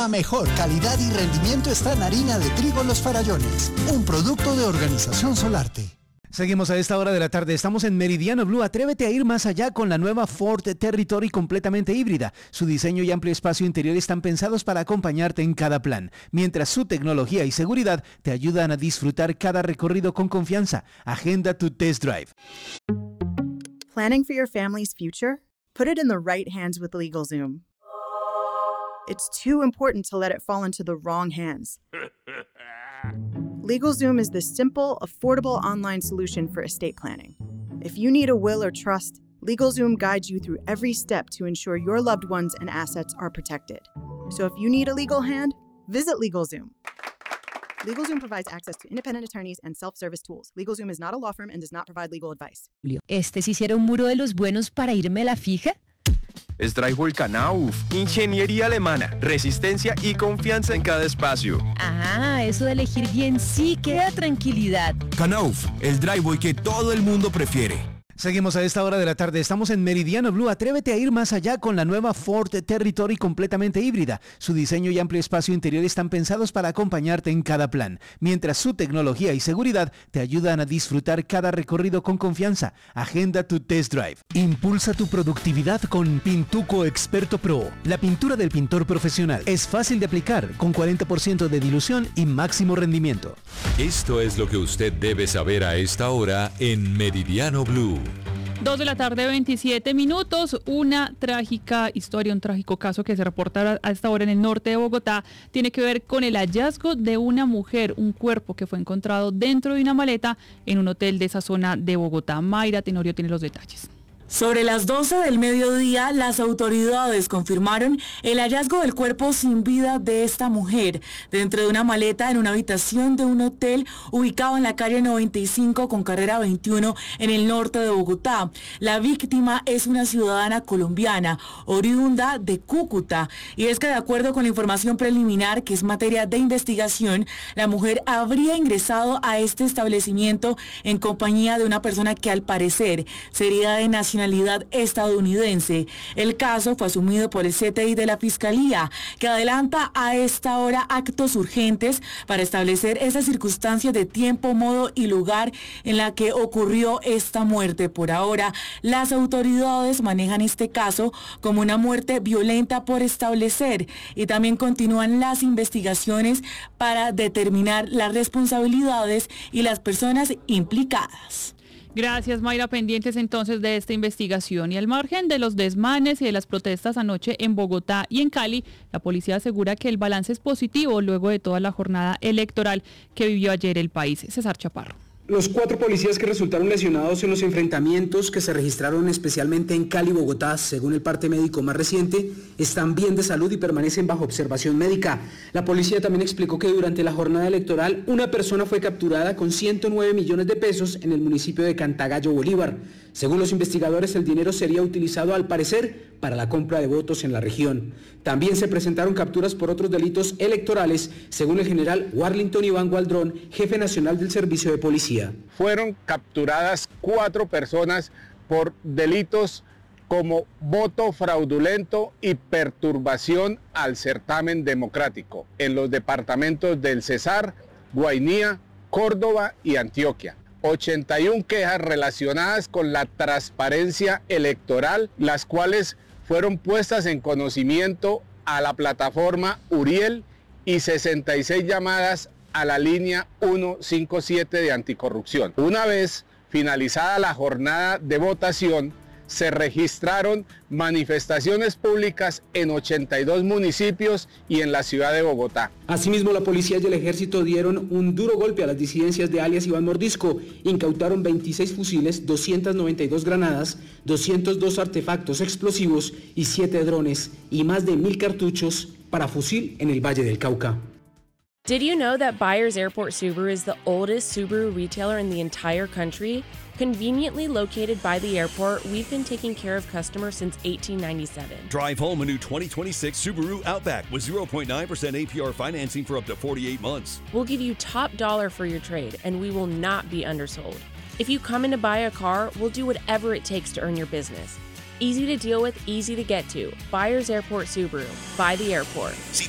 La mejor calidad y rendimiento está en harina de trigo Los Farallones, un producto de Organización Solarte. Seguimos a esta hora de la tarde. Estamos en Meridiano Blue. Atrévete a ir más allá con la nueva Ford Territory completamente híbrida. Su diseño y amplio espacio interior están pensados para acompañarte en cada plan, mientras su tecnología y seguridad te ayudan a disfrutar cada recorrido con confianza. Agenda tu test drive. Planning for your family's future? Put it in the right hands with LegalZoom. It's too important to let it fall into the wrong hands. LegalZoom is the simple, affordable online solution for estate planning. If you need a will or trust, LegalZoom guides you through every step to ensure your loved ones and assets are protected. So if you need a legal hand, visit LegalZoom. LegalZoom provides access to independent attorneys and self-service tools. LegalZoom is not a law firm and does not provide legal advice. ¿Se hiciera un muro de los buenos para irme a la fija? Es Drywall Knauf, ingeniería alemana, resistencia y confianza en cada espacio. Ah, eso de elegir bien sí que da tranquilidad. Knauf, el drywall que todo el mundo prefiere. Seguimos a esta hora de la tarde. Estamos en Meridiano Blue. Atrévete a ir más allá con la nueva Ford Territory completamente híbrida. Su diseño y amplio espacio interior están pensados para acompañarte en cada plan, mientras su tecnología y seguridad te ayudan a disfrutar cada recorrido con confianza. Agenda tu test drive. Impulsa tu productividad con Pintuco Experto Pro, la pintura del pintor profesional. Es fácil de aplicar, con 40% de dilución y máximo rendimiento. Esto es lo que usted debe saber a esta hora en Meridiano Blue. 2 de la tarde, 27 minutos. Una trágica historia, un trágico caso que se reporta a esta hora en el norte de Bogotá tiene que ver con el hallazgo de una mujer, un cuerpo que fue encontrado dentro de una maleta en un hotel de esa zona de Bogotá. Mayra Tenorio tiene los detalles. Sobre las 12 del mediodía, las autoridades confirmaron el hallazgo del cuerpo sin vida de esta mujer dentro de una maleta en una habitación de un hotel ubicado en la calle 95 con carrera 21 en el norte de Bogotá. La víctima es una ciudadana colombiana, oriunda de Cúcuta, y es que de acuerdo con la información preliminar, que es materia de investigación, la mujer habría ingresado a este establecimiento en compañía de una persona que al parecer sería de nacionalidad estadounidense. El caso fue asumido por el CTI de la Fiscalía, que adelanta a esta hora actos urgentes para establecer esas circunstancias de tiempo, modo y lugar en la que ocurrió esta muerte. Por ahora, las autoridades manejan este caso como una muerte violenta por establecer, y también continúan las investigaciones para determinar las responsabilidades y las personas implicadas. Gracias, Mayra. Pendientes entonces de esta investigación. Y al margen de los desmanes y de las protestas anoche en Bogotá y en Cali, la policía asegura que el balance es positivo luego de toda la jornada electoral que vivió ayer el país. César Chaparro. Los 4 policías que resultaron lesionados en los enfrentamientos que se registraron especialmente en Cali y Bogotá, según el parte médico más reciente, están bien de salud y permanecen bajo observación médica. La policía también explicó que durante la jornada electoral una persona fue capturada con 109 millones de pesos en el municipio de Cantagallo, Bolívar. Según los investigadores, el dinero sería utilizado al parecer para la compra de votos en la región. También se presentaron capturas por otros delitos electorales, según el general Warlington Iván Gualdrón, jefe nacional del Servicio de Policía. Fueron capturadas 4 personas por delitos como voto fraudulento y perturbación al certamen democrático en los departamentos del Cesar, Guainía, Córdoba y Antioquia. 81 quejas relacionadas con la transparencia electoral, las cuales fueron puestas en conocimiento a la plataforma Uriel, y 66 llamadas a la línea 157 de anticorrupción. Una vez finalizada la jornada de votación, se registraron manifestaciones públicas en 82 municipios y en la ciudad de Bogotá. Asimismo, la policía y el ejército dieron un duro golpe a las disidencias de alias Iván Mordisco. Incautaron 26 fusiles, 292 granadas, 202 artefactos explosivos y 7 drones y más de 1.000 cartuchos para fusil en el Valle del Cauca. Did you know that Byers Airport Subaru is the oldest Subaru retailer in the entire country? Conveniently located by the airport, we've been taking care of customers since 1897. Drive home a new 2026 Subaru Outback with 0.9% APR financing for up to 48 months. We'll give you top dollar for your trade, and we will not be undersold. If you come in to buy a car, we'll do whatever it takes to earn your business. Easy to deal with, easy to get to. Byers Airport Subaru. By the airport.